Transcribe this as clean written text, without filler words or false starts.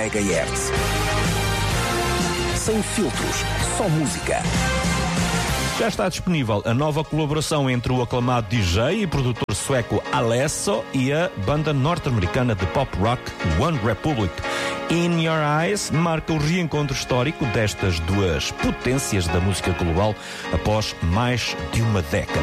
MHz. Sem filtros, só música. Já está disponível a nova colaboração entre o aclamado DJ e produtor sueco Alesso e a banda norte-americana de pop rock One Republic. In Your Eyes marca o reencontro histórico destas duas potências da música global após mais de uma década.